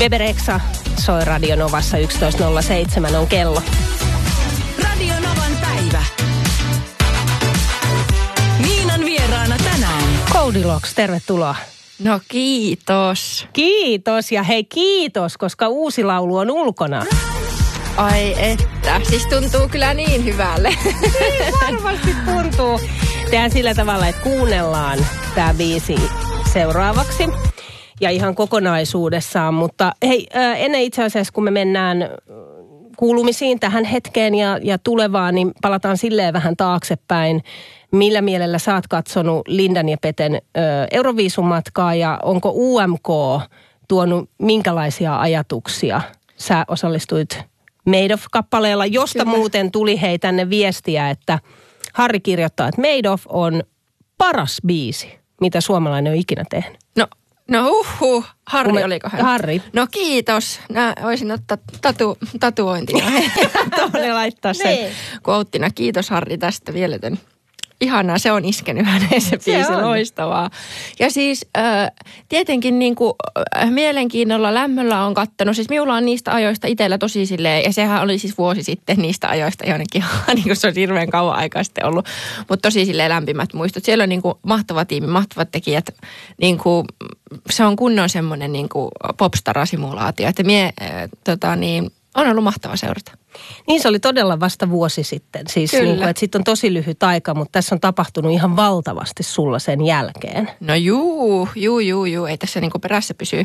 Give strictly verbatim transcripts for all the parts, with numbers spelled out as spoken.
Bebe Rexha soi Radio Novassa yksitoista nolla seitsemän on kello. Radio Novan päivä. Niinan vieraana tänään. Goldilocks, tervetuloa. No kiitos. Kiitos ja hei kiitos, koska uusi laulu on ulkona. Ai että, siis tuntuu kyllä niin hyvälle. Niin varmasti tuntuu. Tehdään sillä tavalla, että kuunnellaan tämä biisi seuraavaksi. Ja ihan kokonaisuudessaan, mutta hei, ennen itse asiassa kun me mennään kuulumisiin tähän hetkeen ja, ja tulevaan, niin palataan silleen vähän taaksepäin. Millä mielellä sä oot katsonut Lindan ja Peten ö, Euroviisumatkaa ja onko U M K tuonut minkälaisia ajatuksia? Sä osallistuit Made of-kappaleella, josta Kyllä. muuten tuli hei tänne viestiä, että Harri kirjoittaa, että Made of on paras biisi, mitä suomalainen on ikinä tehnyt. No. No uhuh, Harri me, oliko hän? Harri. No kiitos. Mä voisin ottaa tatu, tatuointina tuonne laittaa sen quoteina. Kiitos Harri tästä vielätön. Ihanaa, se on iskenyt häneen se biisi, loistavaa. Ja siis äh, tietenkin niin kuin, äh, mielenkiinnolla, lämmöllä on kattonut. Siis minulla on niistä ajoista itsellä tosi silleen, ja sehän oli siis vuosi sitten niistä ajoista jonnekin, niin kuin se on hirveän kauan aikaa sitten ollut. Mutta tosi silleen lämpimät muistot. Siellä on niin kuin mahtava tiimi, mahtavat tekijät. Niin kuin, se on kunnon semmoinen niin kuin popstara-simulaatio. Että mie, äh, tota niin, on ollut mahtava seurata. Niin se oli todella vasta vuosi sitten. Siis niin kuin, että sitten on tosi lyhyt aika, mutta tässä on tapahtunut ihan valtavasti sulla sen jälkeen. No juu, juu, juu, juu. Ei tässä niin kuin perässä pysy.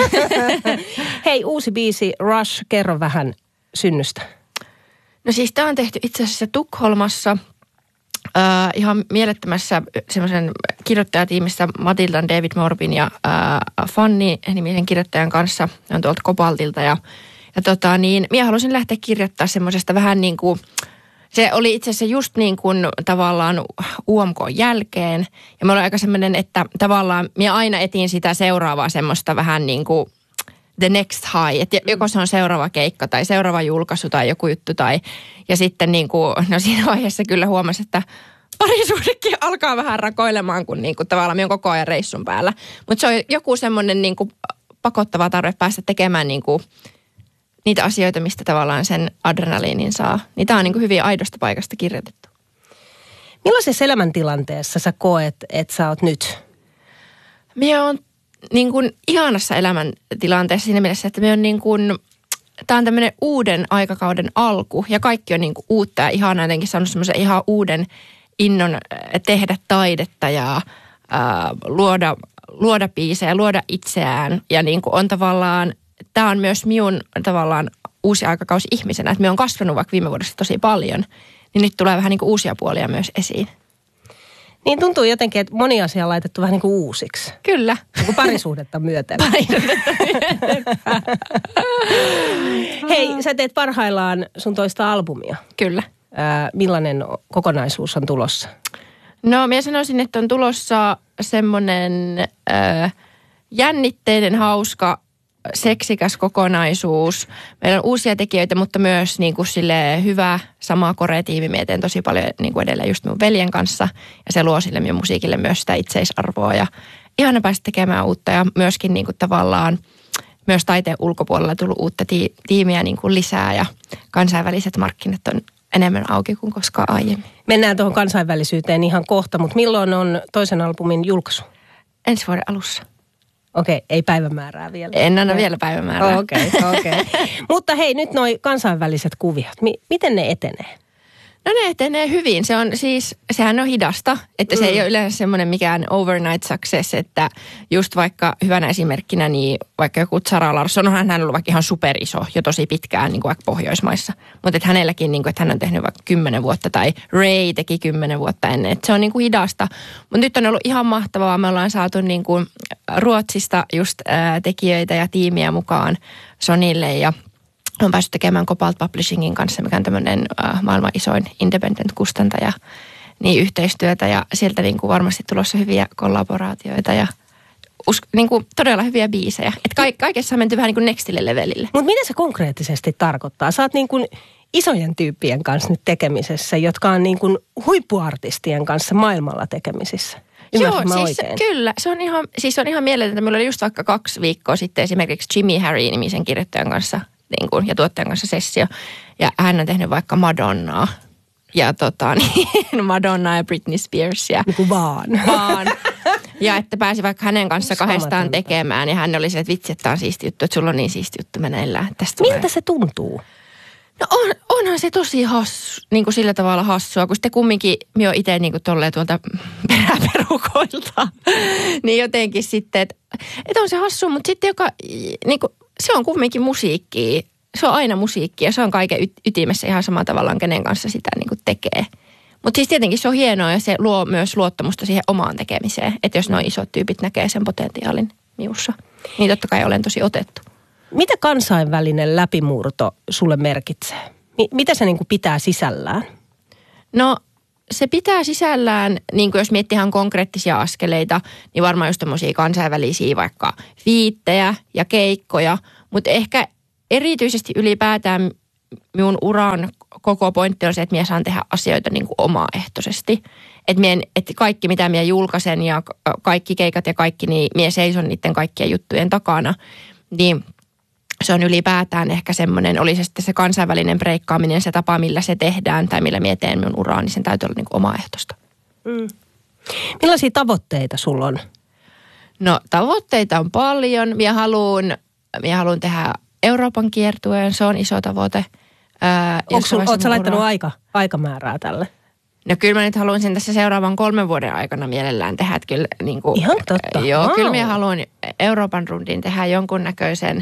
Hei, uusi biisi Rush, kerro vähän synnystä. No siis tämä on tehty itse asiassa Tukholmassa. Äh, ihan mielettömässä semmoisen kirjoittajatiimissä Matildan, David Morbin ja äh, Fanny-nimisen kirjoittajan kanssa. Ne on tuolta Kobaltilta ja Ja tota niin, minä halusin lähteä kirjoittaa semmoisesta vähän niin kuin, se oli itse asiassa just niin kuin tavallaan U M K:n jälkeen. Ja mä olin aika semmoinen, että tavallaan minä aina etin sitä seuraavaa semmoista vähän niin kuin the next high. Että joko se on seuraava keikka tai seuraava julkaisu tai joku juttu tai, ja sitten niin kuin, no siinä vaiheessa kyllä huomasi, että parisuhdekin alkaa vähän rakoilemaan, kun niin kuin tavallaan minä olen koko ajan reissun päällä. Mutta se on joku semmoinen niin kuin pakottava tarve päästä tekemään niin kuin niitä asioita, mistä tavallaan sen adrenaliinin saa. Niitä on niin kuin hyvin aidosta paikasta kirjoitettu. Millaisessa elämäntilanteessa sä koet, että sä oot nyt? Minä olen niin kuin ihanassa elämäntilanteessa siinä mielessä, että minä on niin kuin, tämä on tämmöinen uuden aikakauden alku ja kaikki on niin kuin uutta ja ihanaa jotenkin saanut semmoisen ihan uuden innon tehdä taidetta ja ää, luoda, luoda biisejä, luoda itseään ja niin kuin on tavallaan tämä on myös minun tavallaan uusi aikakausi ihmisenä, että minä olen kasvanut vaikka viime vuodesta tosi paljon, niin nyt tulee vähän niin kuin uusia puolia myös esiin. Niin tuntuu jotenkin, että moni asia on laitettu vähän niin kuin uusiksi. Kyllä. Niin kuin parisuhdetta myöten. Parisuhdetta myöten. Hei, sä teet parhaillaan sun toista albumia. Kyllä. Äh, millainen kokonaisuus on tulossa? No, minä sanoisin, että on tulossa semmoinen äh, jännitteinen, hauska, seksikäs kokonaisuus. Meillä on uusia tekijöitä, mutta myös niin kuin sille hyvä sama koreatiivi. Mä teen tosi paljon niin kuin edelleen just mun veljen kanssa. Ja se luo sille minun musiikille myös sitä itseisarvoa. Ja ihana päästä tekemään uutta ja myöskin niin kuin tavallaan myös taiteen ulkopuolella tullut uutta ti- tiimiä niin kuin lisää. Ja kansainväliset markkinat on enemmän auki kuin koskaan aiemmin. Mennään tuohon kansainvälisyyteen ihan kohta, mutta milloin on toisen albumin julkaisu? Ensi vuoden alussa. Okei, ei päivämäärää vielä. En anna vielä päivämäärää. Okei, okei. Mutta hei, nyt noi kansainväliset kuviot, mi- miten ne etenee? No ne etenee hyvin. Se on siis, sehän on hidasta, että mm. se ei ole yleensä semmoinen mikään overnight success, että just vaikka hyvänä esimerkkinä, niin vaikka joku Zara Larsson, onhan hän ollut vaikka ihan superiso jo tosi pitkään, niin kuin vaikka Pohjoismaissa. Mutta että hänelläkin, niin kuin, että hän on tehnyt vaikka kymmenen vuotta tai Ray teki kymmenen vuotta ennen, että se on niin kuin hidasta. Mutta nyt on ollut ihan mahtavaa, me ollaan saatu niin kuin Ruotsista just ää, tekijöitä ja tiimiä mukaan Sonylle ja olen päässyt tekemään Cobalt Publishingin kanssa, mikä on tämmöinen äh, maailman isoin independent-kustantaja, niin yhteistyötä ja sieltä niin kuin varmasti tulossa hyviä kollaboraatioita ja usk- niin kuin todella hyviä biisejä. Että ka- kaikessa on menty vähän niin kuin nextille levelille. Mutta mitä se konkreettisesti tarkoittaa? Sä oot niin kuin isojen tyyppien kanssa nyt tekemisessä, jotka on niin kuin huippuartistien kanssa maailmalla tekemisissä. Joo, siis kyllä. Se on ihan, siis on ihan mieletöntä. Meillä oli just vaikka kaksi viikkoa sitten esimerkiksi Jimmy Harry-nimisen kirjoittajan kanssa niin kuin, ja tuottajan kanssa sessio. Ja hän on tehnyt vaikka Madonnaa. Ja tota niin, Madonna ja Britney Spears. Ja niin kuin vaan. Vaan. Ja että pääsi vaikka hänen kanssa kahdestaan tekemään. Ja hän oli se, että vitsi, että tämä on siisti juttu, että sulla on niin siisti juttu meneillään. Miltä tulee... se tuntuu? No on, onhan se tosi hassu, niin kuin sillä tavalla hassua, kun sitten kumminkin minä olen itse niin kuin tolleen tuolta peräperukoilta. Niin jotenkin sitten, että, että on se hassu, mutta sitten joka, niin kuin, se on kumminkin musiikkia. Se on aina musiikkia ja se on kaiken ytimessä ihan samalla tavallaan, kenen kanssa sitä niin kuin tekee. Mutta siis tietenkin se on hienoa ja se luo myös luottamusta siihen omaan tekemiseen. Että jos nuo isot tyypit näkee sen potentiaalin minussa, niin totta kai olen tosi otettu. Mitä kansainvälinen läpimurto sulle merkitsee? Mitä se niin kuin pitää sisällään? No se pitää sisällään, niin kuin jos miettii ihan konkreettisia askeleita, niin varmaan just tämmöisiä kansainvälisiä vaikka fiittejä ja keikkoja. Mutta ehkä erityisesti ylipäätään minun uran koko pointti on se, että minä saan tehdä asioita niin kuin omaehtoisesti. Että, mien, että kaikki, mitä minä julkaisen ja kaikki keikat ja kaikki, niin minä seison niiden kaikkien juttujen takana. Niin se on ylipäätään ehkä semmoinen, oli se sitten se kansainvälinen breikkaaminen, se tapa, millä se tehdään tai millä minä teen minun uraa, niin sen täytyy olla niin kuin omaehtoista. Mm. Millaisia tavoitteita sulla on? No tavoitteita on paljon. Minä haluan, minä haluan tehdä Euroopan kiertueen, se on iso tavoite. Oletko laittanut aika, aikamäärää tälle? No kyllä mä nyt haluan sen tässä seuraavan kolmen vuoden aikana mielellään tehdä. Että kyllä, niin kuin, ihan totta. Joo, wow. Kyllä mä haluan Euroopan rundin tehdä jonkunnäköisen.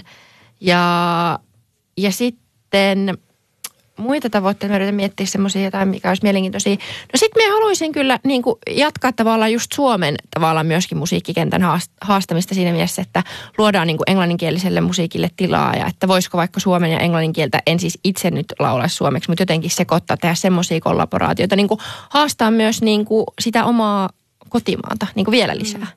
Ja, ja sitten muita tavoitteita, mä yritän miettiä semmoisia jotain, mikä olisi mielenkiintoisia. No sitten mä haluaisin kyllä niin kuin jatkaa tavallaan just Suomen tavallaan myöskin musiikkikentän haastamista siinä mielessä, että luodaan niin kuin englanninkieliselle musiikille tilaa ja että voisiko vaikka suomen ja englannin kieltä, en siis itse nyt laulaa suomeksi, mutta jotenkin sekoittaa, tehdä semmoisia kollaboraatioita, niin kuin haastaa myös niin kuin sitä omaa kotimaata niin kuin vielä lisää. Mm.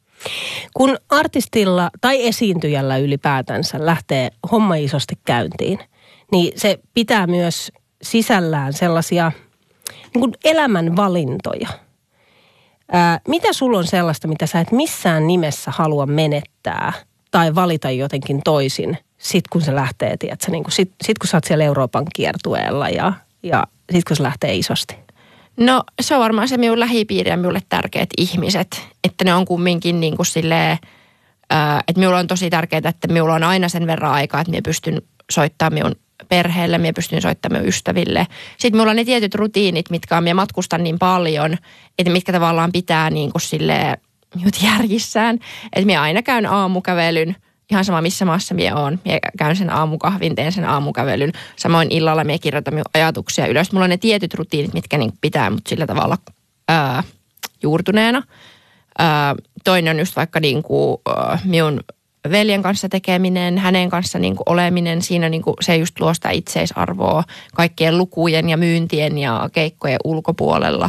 Kun artistilla tai esiintyjällä ylipäätänsä lähtee homma isosti käyntiin, niin se pitää myös sisällään sellaisia niin kuin elämänvalintoja. Ää, mitä sulla on sellaista, mitä sä et missään nimessä halua menettää tai valita jotenkin toisin, sit kun se lähtee, tiedätkö, niin kuin sit, sit kun sä oot siellä Euroopan kiertueella ja, ja sit kun se lähtee isosti? No se on varmaan se minun lähipiiri ja minulle tärkeät ihmiset, että ne on kumminkin niin kuin silleen, ää, että minulla on tosi tärkeää, että minulla on aina sen verran aikaa, että minä pystyn soittamaan minun perheelle, minä pystyn soittamaan ystäville. Sitten minulla on ne tietyt rutiinit, mitkä on, minä matkustan niin paljon, että mitkä tavallaan pitää niin kuin silleen minut järjissään. Että minä aina käyn aamukävelyn, ihan sama missä maassa minä olen. Minä käyn sen aamukahvin, teen sen aamukävelyn. Samoin illalla minä kirjoitan minun ajatuksia ylös. Minulla on ne tietyt rutiinit, mitkä niin pitää mut sillä tavalla ää, juurtuneena. Ää, toinen on just vaikka niin kuin, ää, minun veljen kanssa tekeminen, hänen kanssa niin kuin oleminen, siinä niin kuin se just luo sitä itseisarvoa kaikkien lukujen ja myyntien ja keikkojen ulkopuolella.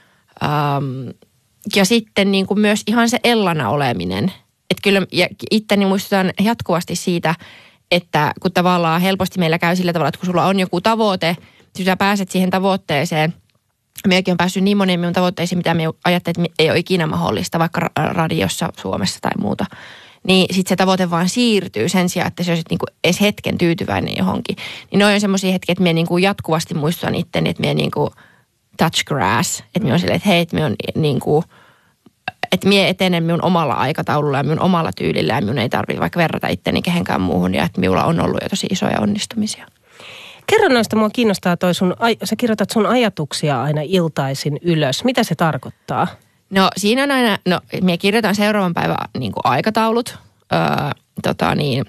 Ähm, ja sitten niin kuin myös ihan se Ellana oleminen. Että kyllä itteni muistutan jatkuvasti siitä, että kun tavallaan helposti meillä käy sillä tavalla, että kun sulla on joku tavoite, siis sä pääset siihen tavoitteeseen. Minäkin olen päässyt niin moniin minun tavoitteisiin, mitä minä ajattelin, että ei ole ikinä mahdollista, vaikka radiossa Suomessa tai muuta. Niin sitten se tavoite vaan siirtyy sen sijaan, että se olisi niinku edes hetken tyytyväinen johonkin. Niin ne on semmoisia hetkiä, että minä niinku jatkuvasti muistutan itteni, että minä niinku touch grass. Että minä on silleen, että hei, että minä on niinku, että minä etenen minun omalla aikataululla ja minun omalla tyylillä ja minun ei tarvitse vaikka verrata itteni kehenkään muuhun ja että minulla on ollut jo tosi isoja onnistumisia. Kerro noista, mua kiinnostaa toi sun, sä kirjoitat sun ajatuksia aina iltaisin ylös. Mitä se tarkoittaa? No siinä on aina, no minä kirjoitan seuraavan päivän niin kuin aikataulut, öö, tota niin,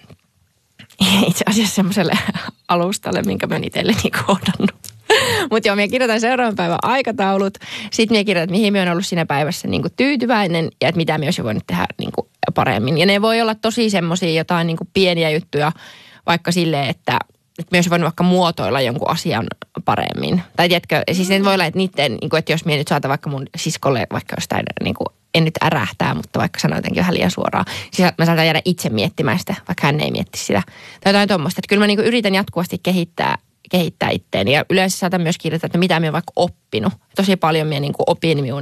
itse asiassa semmoiselle alustalle, minkä mä oon itselle niin koodannut. Mutta joo, minä kirjoitan seuraavan päivän aikataulut, sitten minä kirjoitan, mihin minä olen ollut siinä päivässä niin kuin tyytyväinen ja että mitä minä olisin voinut tehdä niin kuin paremmin. Ja ne voi olla tosi semmoisia jotain niin kuin pieniä juttuja, vaikka silleen, että että myös voinut vaikka muotoilla jonkun asian paremmin. Tai tiedätkö, siis ne voi olla, että niiden, että jos minä nyt saatan vaikka mun siskolle vaikka jostain, niin kuin, en nyt ärähtää, mutta vaikka sanon jotenkin vähän liian suoraan. Siis mä saatan jäädä itse miettimään sitä, vaikka hän ei mietti sitä. Tai jotain tuommoista. Että kyllä mä niin kuin yritän jatkuvasti kehittää, kehittää itteeni. Ja yleensä saatan myös kirjoittaa, että mitä minä olen vaikka oppinut. Tosi paljon minä niin kuin opin minun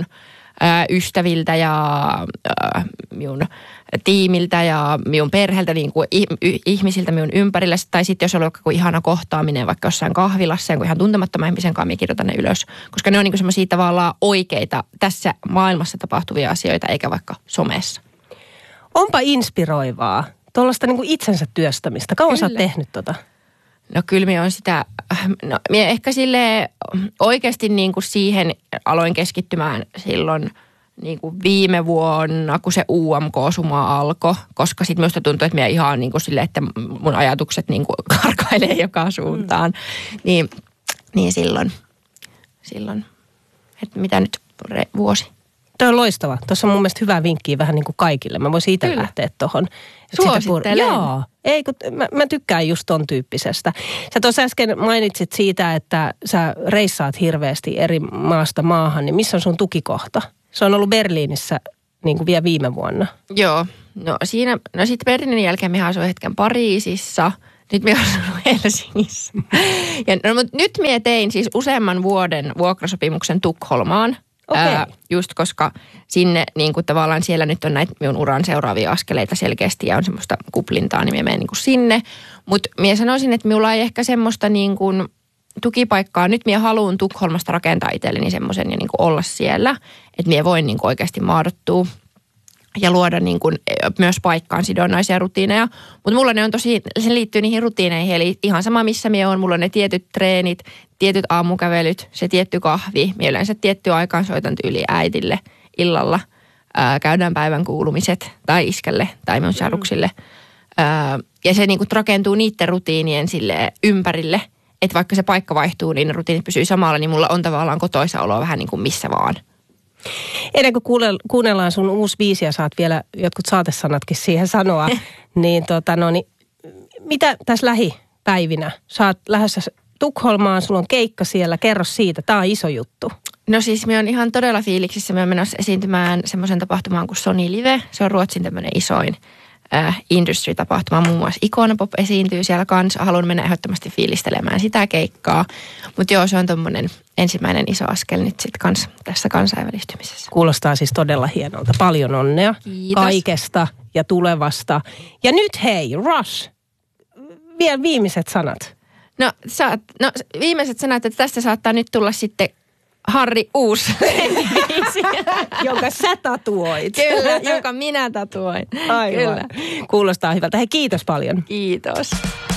ää, ystäviltä ja ää, minun tiimiltä ja minun perheeltä, niin kuin ihmisiltä minun ympärillä. Tai sitten jos on ollut joku ihana kohtaaminen vaikka jossain kahvilassa, joku ihan tuntemattoman ihmisen kanssa, minä kirjoitan ne ylös. Koska ne on niin kuin semmoisia tavallaan oikeita tässä maailmassa tapahtuvia asioita, eikä vaikka somessa. Onpa inspiroivaa. Tuollaista niin kuin itsensä työstämistä. Kauan sä oot tehnyt tota? No kyllä minä on sitä, no minä ehkä silleen oikeasti niin kuin siihen aloin keskittymään silloin niin kuin viime vuonna, kun se U M K-suma alkoi, koska sitten minusta tuntui, että minä ihan niin kuin silleen, että mun ajatukset niin kuin karkailee joka suuntaan. Mm. Niin, niin silloin, silloin, että mitä nyt vuosi. Tuo on loistava. Tuossa on mun mielestä hyvä vinkkiä vähän niin kuin kaikille. Mä voisin itse lähteä tuohon. Suosittelen. Joo. Ei, kun mä, mä tykkään just ton tyyppisestä. Sä tuossa äsken mainitsit siitä, että sä reissaat hirveästi eri maasta maahan, niin missä on sun tukikohta? Se on ollut Berliinissä niin kuin vielä viime vuonna. Joo. No siinä, no sitten Berliinin jälkeen minä asuin hetken Pariisissa. Nyt minä asun Helsingissä. Ja, no, mutta nyt minä tein siis useamman vuoden vuokrasopimuksen Tukholmaan. Okay. Ää, just koska sinne niin kuin tavallaan siellä nyt on näitä minun uran seuraavia askeleita selkeästi ja on semmoista kuplintaa, niin minä menen niin kuin sinne. Mutta minä sanoisin, että minulla ei ehkä semmoista niin kuin tukipaikkaa. Nyt minä haluan Tukholmasta rakentaa itselleni semmoisen ja niin kuin olla siellä, että minä voin niin kuin oikeasti maadottua ja luoda niin kuin myös paikkaan sidonnaisia rutiineja. Mutta mulla ne on tosi, se liittyy niihin rutiineihin, eli ihan sama missä minä olen. Mulla on ne tietyt treenit, tietyt aamukävelyt, se tietty kahvi. Minä yleensä tiettyä aikaan soitan tyyli äitille illalla. Ää, käydään päivän kuulumiset tai iskälle tai minun saruksille. Ää, ja se niin kuin rakentuu niiden rutiinien sille ympärille, että vaikka se paikka vaihtuu, niin ne rutiinit pysyy samalla, niin mulla on tavallaan kotoisa olo vähän niin kuin missä vaan. Ennen kuin kuunnellaan sun uusi biisi ja saat vielä jotkut saatesanatkin siihen sanoa, niin, tota, no, niin mitä tässä lähipäivinä? Sä oot lähdössä Tukholmaan, sulla on keikka siellä, kerro siitä, tää on iso juttu. No siis me on ihan todella fiiliksissä, me on menossa esiintymään semmoisen tapahtumaan kuin Sony Live, se on Ruotsin tämmöinen isoin äh, industry-tapahtuma, muun muassa Icona Pop esiintyy siellä kanssa, haluan mennä ehdottomasti fiilistelemään sitä keikkaa, mutta joo se on tommonen ensimmäinen iso askel nyt sitten kans tässä kansainvälistymisessä. Kuulostaa siis todella hienolta. Paljon onnea. Kiitos. Kaikesta ja tulevasta. Ja nyt hei, Rush. Vielä viimeiset sanat. No, saat, no viimeiset sanat, että tästä saattaa nyt tulla sitten Harri uusi biisi. Jonka sä tatuoit. Kyllä, jonka minä tatuoin. Aivan. Kyllä. Kuulostaa hyvältä. Hei, kiitos paljon. Kiitos.